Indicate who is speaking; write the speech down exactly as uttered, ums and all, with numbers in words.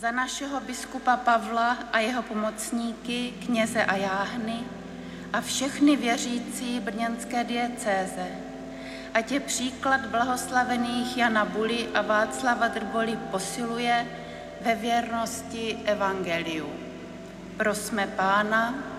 Speaker 1: za našeho biskupa Pavla a jeho pomocníky, kněze a jáhny a všechny věřící brněnské diecéze. Ať je příklad blahoslavených Jana Buly a Václava Drboly posiluje ve věrnosti evangeliu. Prosme Pána,